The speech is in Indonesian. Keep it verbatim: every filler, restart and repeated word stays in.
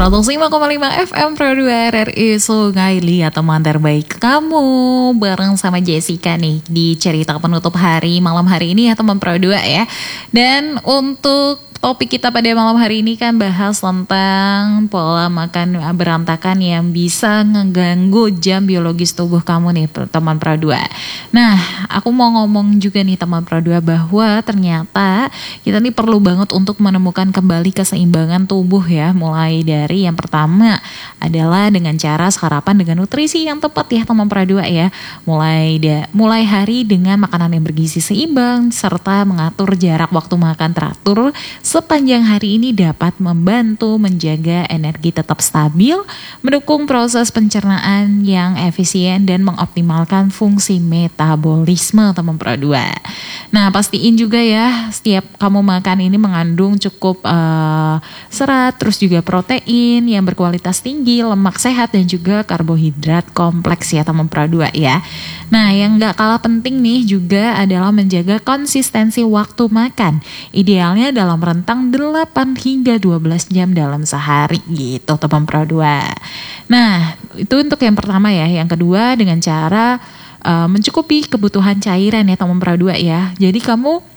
seratus lima koma lima F M Pro dua R R I Sungai Liat, teman terbaik kamu. Bareng sama Jessica nih di cerita penutup hari malam hari ini ya teman Pro dua ya. Dan untuk topik kita pada malam hari ini kan bahas tentang pola makan berantakan yang bisa ngeganggu jam biologis tubuh kamu nih teman Pro dua. Nah, aku mau ngomong juga nih teman Pro dua bahwa ternyata kita nih perlu banget untuk menemukan kembali keseimbangan tubuh ya. Mulai dari yang pertama adalah dengan cara sarapan dengan nutrisi yang tepat ya teman Pro dua ya. Mulai da, mulai hari dengan makanan yang bergizi seimbang serta mengatur jarak waktu makan teratur sepanjang hari ini dapat membantu menjaga energi tetap stabil, mendukung proses pencernaan yang efisien dan mengoptimalkan fungsi metabolisme teman Pro dua. Nah, pastiin juga ya setiap kamu makan ini mengandung cukup uh, serat, terus juga protein yang berkualitas tinggi, lemak sehat dan juga karbohidrat kompleks ya teman Pro dua ya. Nah, yang gak kalah penting nih juga adalah menjaga konsistensi waktu makan. Idealnya dalam rentang delapan hingga dua belas jam dalam sehari gitu teman Pro dua. Nah, itu untuk yang pertama ya. Yang kedua dengan cara uh, mencukupi kebutuhan cairan ya teman Pro dua ya. Jadi kamu